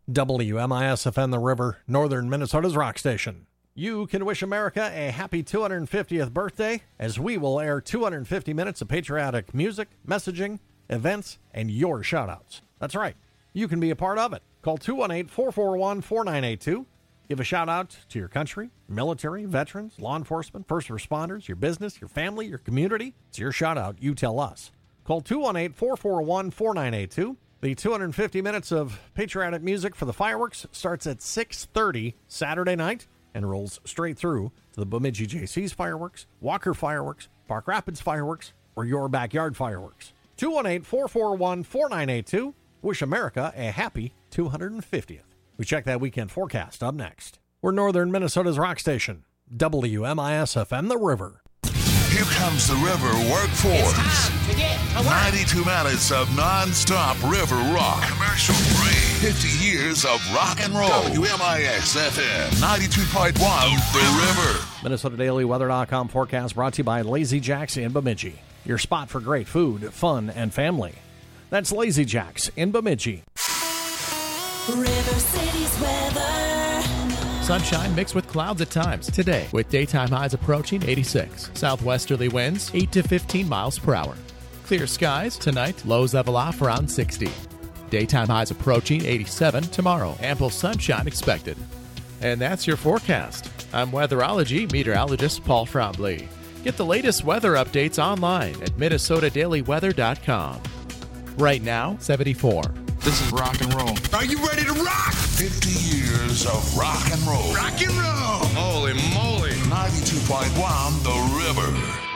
WMIS-FM The River, northern Minnesota's rock station. You can wish America a happy 250th birthday, as we will air 250 minutes of patriotic music, messaging, events, and your shout-outs. That's right. You can be a part of it. Call 218-441-4982. Give a shout-out to your country, military, veterans, law enforcement, first responders, your business, your family, your community. It's your shout-out. You tell us. Call 218-441-4982. The 250 minutes of patriotic music for the fireworks starts at 6:30 Saturday night and rolls straight through to the Bemidji Jaycees fireworks, Walker fireworks, Park Rapids fireworks, or your backyard fireworks. 218-441-4982. Wish America a happy 250th. We check that weekend forecast up next. We're northern Minnesota's rock station, WMIS-FM The River. Here comes the River Workforce. 92 minutes of non-stop river rock. Commercial free. 50 years of rock and roll. WMIS-FM 92.1 The River. MinnesotaDailyWeather.com forecast brought to you by Lazy Jacks in Bemidji. Your spot for great food, fun, and family. That's Lazy Jacks in Bemidji. River City's weather. Sunshine mixed with clouds at times today, with daytime highs approaching 86. Southwesterly winds 8 to 15 miles per hour. Clear skies tonight, lows level off around 60. Daytime highs approaching 87 tomorrow. Ample sunshine expected. And that's your forecast. I'm weatherology meteorologist Paul Frombley. Get the latest weather updates online at MinnesotaDailyWeather.com. Right now, 74. This is rock and roll. Are you ready to rock? 50 years of rock and roll. Rock and roll! Holy moly! 92.1 The River.